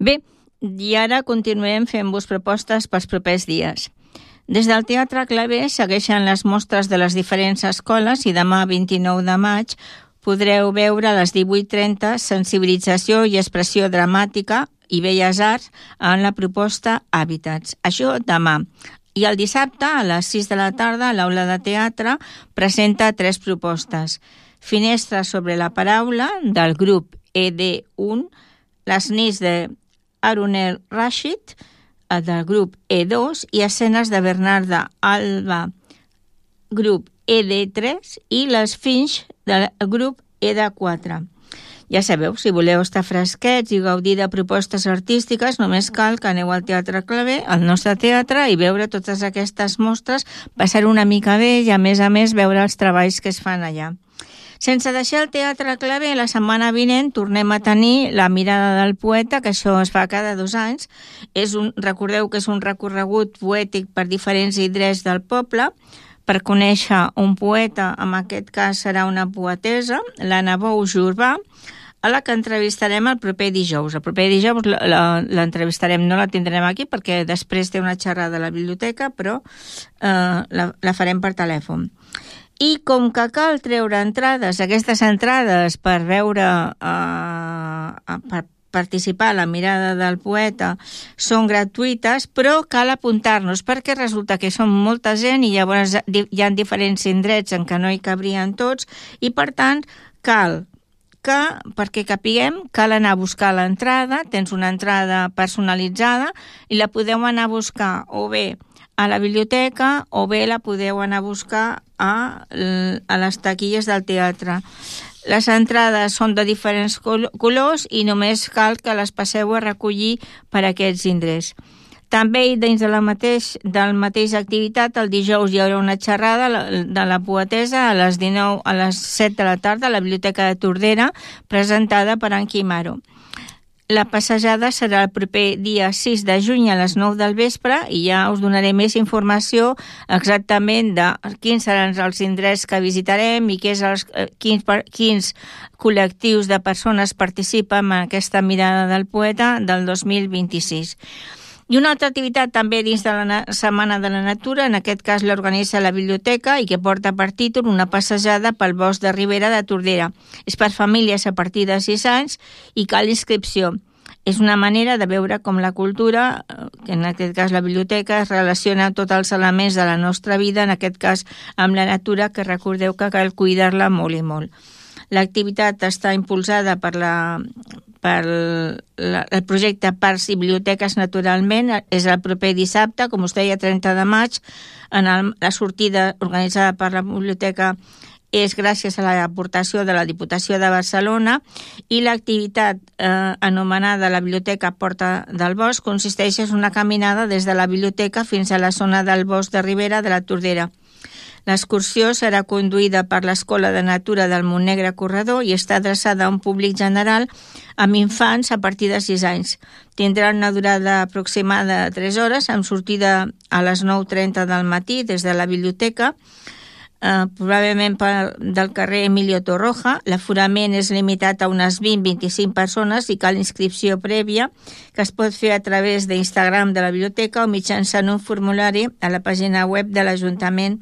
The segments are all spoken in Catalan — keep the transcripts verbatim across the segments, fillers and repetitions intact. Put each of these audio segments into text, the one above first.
Bé, i ara continuem fent-vos propostes pels propers dies. Des del Teatre Clavé segueixen les mostres de les diferents escoles i demà, vint-i-nou de maig, podreu veure a les divuit trenta Sensibilització i expressió dramàtica i Belles Arts en la proposta Hàbitats. Això demà. I el dissabte, a les sis de la tarda, l'Aula de Teatre presenta tres propostes. Finestra sobre la paraula, del grup E D u, Les nits de Haroun Rashid, del grup E dos, i Escenes de Bernarda Alba, grup E D tres, i Les Finch, del grup E D quatre. Ja sabeu, si voleu estar fresquets i gaudir de propostes artístiques, només cal que aneu al Teatre Clavé, al nostre teatre, i veure totes aquestes mostres, passar una mica bé i, a més a més, veure els treballs que es fan allà. Sense deixar el Teatre Clavé, la setmana vinent tornem a tenir La mirada del poeta, que això es fa cada dos anys. És un, recordeu que és un recorregut poètic per diferents indrets del poble, per conèixer un poeta, en aquest cas serà una poetessa, l'Anna Bou Jurbà, a la que entrevistarem el proper dijous. El proper dijous l'entrevistarem, no la tindrem aquí perquè després té una xerrada a la biblioteca, però eh, la, la farem per telèfon. I com que cal treure entrades, aquestes entrades per veure, eh, per participar a la mirada del poeta són gratuïtes, però cal apuntar-nos perquè resulta que som molta gent i llavors hi ha diferents indrets en què no hi cabrien tots i per tant cal que, perquè capiguem, cal anar a buscar l'entrada, tens una entrada personalitzada i la podeu anar a buscar o bé a la biblioteca o bé la podeu anar a buscar a, a les taquilles del teatre. Les entrades són de diferents col- colors i només cal que les passeu a recollir per aquests indrets. També dins de la mateix, del mateix activitat, el dijous hi haurà una xerrada de la poetesa a les dinou a les set de la tarda a la Biblioteca de Tordera, presentada per en Quimaro. La passejada serà el proper dia sis de juny a les nou del vespre i ja us donaré més informació exactament de quins seran els indrets que visitarem i quins, els, quins, quins col·lectius de persones participen en aquesta mirada del poeta del dos mil vint-i-sis. I una altra activitat també dins de la Setmana de la Natura, en aquest cas l'organitza la biblioteca i que porta per títol una passejada pel bosc de Ribera de Tordera. És per famílies a partir de sis anys i cal inscripció. És una manera de veure com la cultura, que en aquest cas la biblioteca, es relaciona amb tots els elements de la nostra vida, en aquest cas amb la natura, que recordeu que cal cuidar-la molt i molt. L'activitat està impulsada per la... per la, el projecte Parcs i Biblioteques Naturalment. És el proper dissabte, com us deia, trenta de maig. En el, la sortida organitzada per la biblioteca és gràcies a l'aportació de la Diputació de Barcelona i l'activitat eh, anomenada la Biblioteca Porta del Bosc consisteix en una caminada des de la biblioteca fins a la zona del bosc de Ribera de la Tordera. L'excursió serà conduïda per l'Escola de Natura del Montnegre Corredor i està adreçada a un públic general amb infants a partir de sis anys. Tindrà una durada aproximada de tres hores amb sortida a les nou trenta del matí des de la biblioteca, eh, probablement per, del carrer Emilio Torroja. L'aforament és limitat a unes vint a vint-i-cinc persones i cal inscripció prèvia que es pot fer a través d'Instagram de la biblioteca o mitjançant un formulari a la pàgina web de l'Ajuntament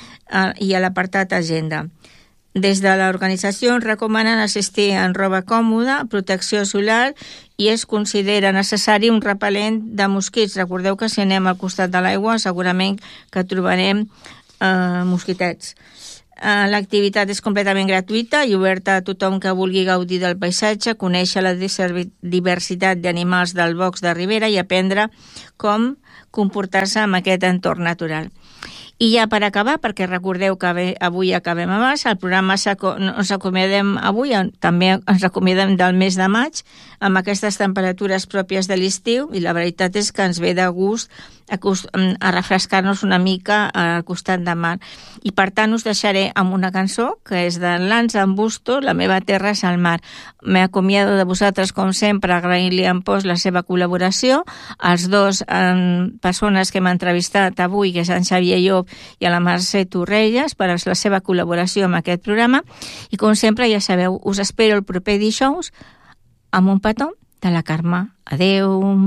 i a l'apartat Agenda. Des de l'organització ens recomanen assistir en roba còmoda, protecció solar i es considera necessari un repel·lent de mosquits. Recordeu que si anem al costat de l'aigua segurament que trobarem eh, mosquitets. Eh, l'activitat és completament gratuïta i oberta a tothom que vulgui gaudir del paisatge, conèixer la diversitat d'animals del bosc de Ribera i aprendre com comportar-se en aquest entorn natural. I ja per acabar, perquè recordeu que avui acabem abans, el programa ens acomiadem avui, també ens acomiadem del mes de maig, amb aquestes temperatures pròpies de l'estiu, i la veritat és que ens ve de gust a, a refrescar-nos una mica al costat de mar. I per tant us deixaré amb una cançó que és de Lans Ambusto, La meva terra és el mar. M'acomiado de vosaltres, com sempre, agraint-li a en Pos la seva col·laboració, als dos eh, persones que m'han entrevistat avui, que és en Xavier Llop i a la Mercè Torrelles, per la seva col·laboració amb aquest programa. I com sempre, ja sabeu, us espero el proper dijous amb un petó de la Carme. Adeu!